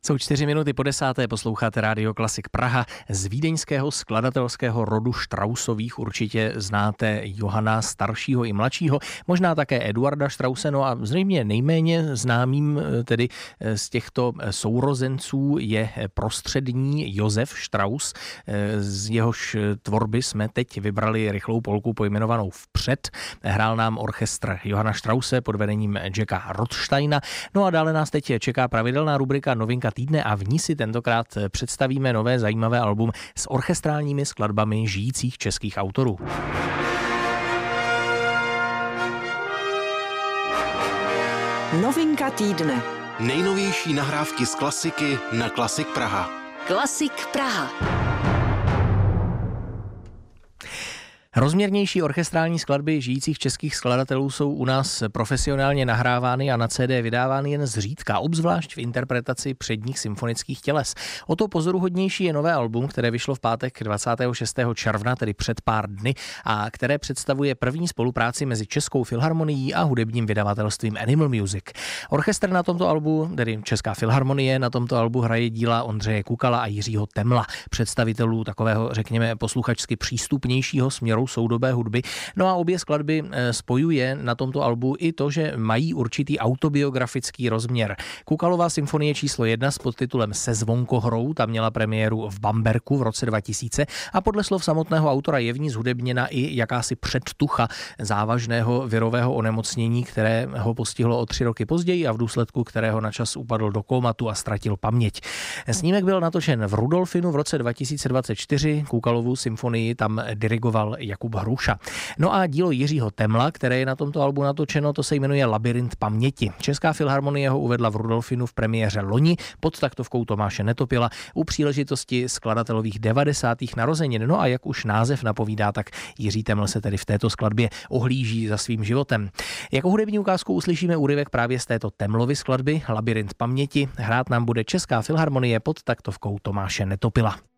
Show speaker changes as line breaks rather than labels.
Jsou 4 minuty po 10. Posloucháte Rádio Klasik Praha. Z vídeňského skladatelského rodu Straussových určitě znáte Johana staršího i mladšího, možná také Eduarda Strausse, no a zřejmě nejméně známým tedy z těchto sourozenců je prostřední Josef Strauss. Z jehož tvorby jsme teď vybrali rychlou polku pojmenovanou Vpřed. Hrál nám orchestr Johana Strausse pod vedením Jacka Rothsteina. No a dále nás teď čeká pravidelná rubrika Novinka týdne a v ní si tentokrát představíme nové zajímavé album s orchestrálními skladbami žijících českých autorů.
Novinka týdne.
Nejnovější nahrávky z klasiky na Klasik Praha.
Klasik Praha.
Rozměrnější orchestrální skladby žijících českých skladatelů jsou u nás profesionálně nahrávány a na CD vydávány jen zřídka, obzvlášť v interpretaci předních symfonických těles. O to pozoruhodnější je nové album, které vyšlo v pátek 26. června, tedy před pár dny, a které představuje první spolupráci mezi Českou filharmonií a hudebním vydavatelstvím Animal Music. Orchestr na tomto albu, tedy Česká filharmonie, na tomto albu hraje díla Ondřeje Kukala a Jiřího Temla, představitelů takového, řekněme, posluchačsky přístupnějšího směru soudobé hudby. No a obě skladby spojuje na tomto albu i to, že mají určitý autobiografický rozměr. Kukalová symfonie číslo 1 s podtitulem Se zvonkohrou, ta měla premiéru v Bamberku v roce 2000 a podle slov samotného autora je v ní zhudebněna i jakási předtucha závažného virového onemocnění, které ho postihlo o 3 roky později a v důsledku kterého na čas upadl do kómatu a ztratil paměť. Snímek byl natočen v Rudolfinu v roce 2024, Kukalovu symfonii tam dirigoval Jakub Hruša. No a dílo Jiřího Temla, které je na tomto albu natočeno, to se jmenuje Labyrint paměti. Česká filharmonie ho uvedla v Rudolfinu v premiéře loni pod taktovkou Tomáše Netopila u příležitosti skladatelových 90. narozenin. No a jak už název napovídá, tak Jiří Teml se tedy v této skladbě ohlíží za svým životem. Jako hudební ukázku uslyšíme úryvek právě z této Temlovy skladby Labyrint paměti. Hrát nám bude Česká filharmonie pod taktovkou Tomáše Netopila.